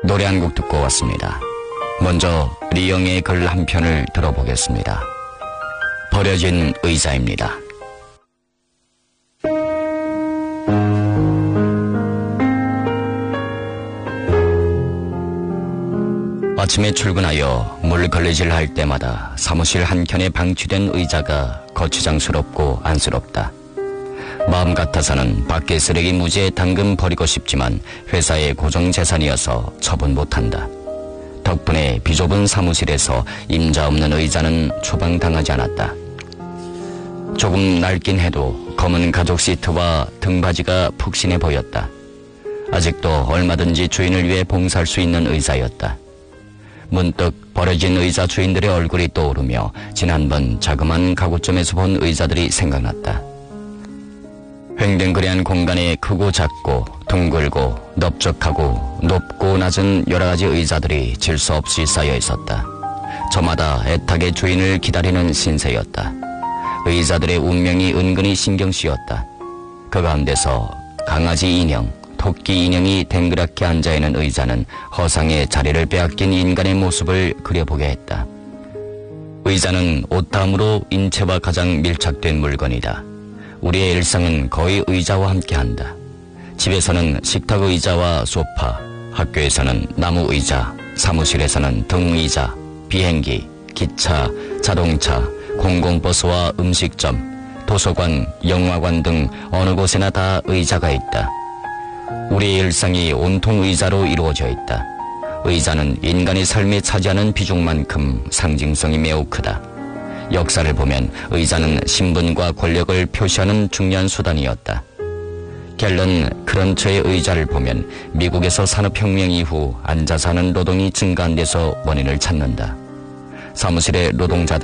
노래 한 곡 듣고 왔습니다. 먼저 리영의 글 한 편을 들어보겠습니다. 버려진 의자입니다. 아침에 출근하여 물걸레질 할 때마다 사무실 한켠에 방치된 의자가 거추장스럽고 안쓰럽다. 마음 같아서는 밖에 쓰레기 무지에 당근 버리고 싶지만 회사의 고정재산이어서 처분 못한다. 덕분에 비좁은 사무실에서 임자 없는 의자는 처방당하지 않았다. 조금 낡긴 해도 검은 가죽 시트와 등받이가 푹신해 보였다. 아직도 얼마든지 주인을 위해 봉사할 수 있는 의자였다. 문득 버려진 의자 주인들의 얼굴이 떠오르며 지난번 자그마한 가구점에서 본 의자들이 생각났다. 횡댕그레한 공간에 크고 작고 둥글고 넓적하고 높고 낮은 여러가지 의자들이 질 수 없이 쌓여 있었다. 저마다 애타게 주인을 기다리는 신세였다. 의자들의 운명이 은근히 신경 쓰였다. 그 가운데서 강아지 인형, 토끼 인형이 댕그랗게 앉아있는 의자는 허상의 자리를 빼앗긴 인간의 모습을 그려보게 했다. 의자는 옷 다음으로 인체와 가장 밀착된 물건이다. 우리의 일상은 거의 의자와 함께한다. 집에서는 식탁 의자와 소파, 학교에서는 나무 의자, 사무실에서는 등 의자, 비행기, 기차, 자동차, 공공버스와 음식점, 도서관, 영화관 등 어느 곳에나 다 의자가 있다. 우리의 일상이 온통 의자로 이루어져 있다. 의자는 인간의 삶에 차지하는 비중만큼 상징성이 매우 크다. 역사를 보면 의자는 신분과 권력을 표시하는 중요한 수단이었다. 갤런 크런처의 의자를 보면 미국에서 산업혁명 이후 앉아서 하는 노동이 증가한 데서 원인을 찾는다. 사무실의 노동자들